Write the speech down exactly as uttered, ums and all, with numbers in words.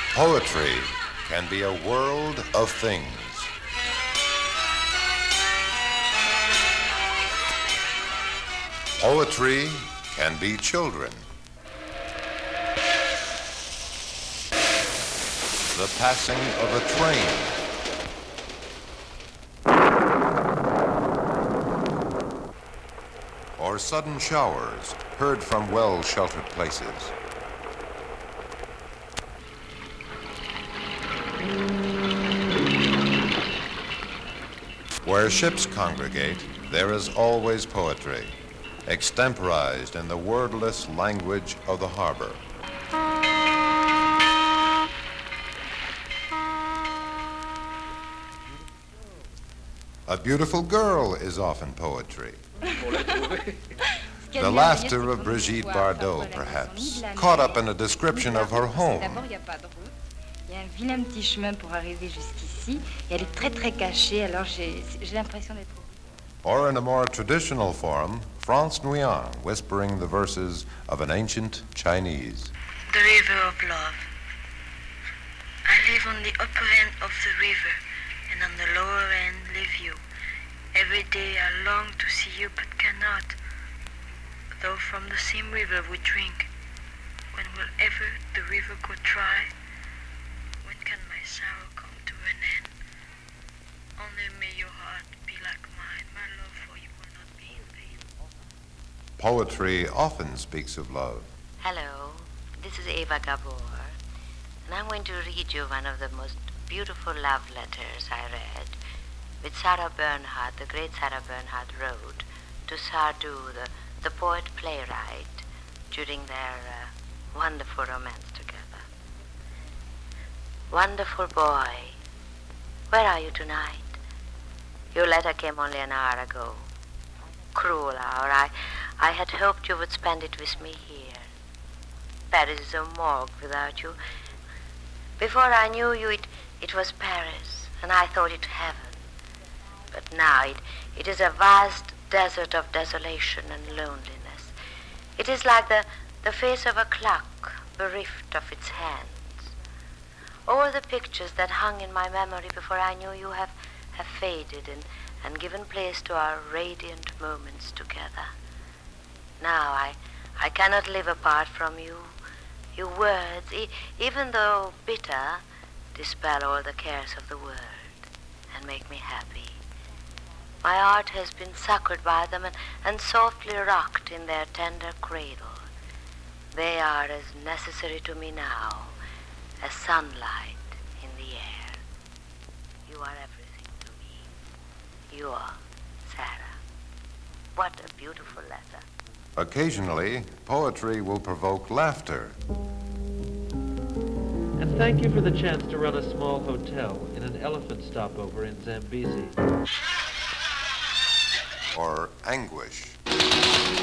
Poetry can be a world of things. Poetry can be children. The passing of a train. Or sudden showers heard from well-sheltered places. Where ships congregate, there is always poetry, extemporized in the wordless language of the harbor. A beautiful girl is often poetry. The laughter of Brigitte Bardot, perhaps, caught up in a description of her home. Il y a un vilain petit chemin pour arriver jusqu'ici, et elle est très très cachée, alors j'ai l'impression d'être... Or in a more traditional form, France Nguyen whispering the verses of an ancient Chinese. The river of love. I live on the upper end of the river, and on the lower end live you. Every day I long to see you, but cannot. Though from the same river we drink. When will ever the river go dry? When can my sorrow come to an end? Only may your heart be like mine. My love for you will not be in vain. Poetry often speaks of love. Hello, this is Eva Gabor, and I'm going to read you one of the most beautiful love letters I read, which Sarah Bernhardt, the great Sarah Bernhardt, wrote to Sardou, the, the poet-playwright, during their uh, wonderful romance together. Wonderful boy, where are you tonight? Your letter came only an hour ago. Cruel hour. I, I had hoped you would spend it with me here. Paris is a morgue without you. Before I knew you, it, it was Paris, and I thought it heaven. But now it, it is a vast desert of desolation and loneliness. It is like the, the face of a clock bereft of its hands. All the pictures that hung in my memory before I knew you have, have faded and, and given place to our radiant moments together. Now I, I cannot live apart from you. Your words, e- even though bitter, dispel all the cares of the world and make me happy. My heart has been succored by them and, and softly rocked in their tender cradle. They are as necessary to me now as sunlight in the air. You are everything to me. You are, Sarah. What a beautiful letter. Occasionally, poetry will provoke laughter. And thank you for the chance to run a small hotel in an elephant stopover in Zambezi. Or anguish.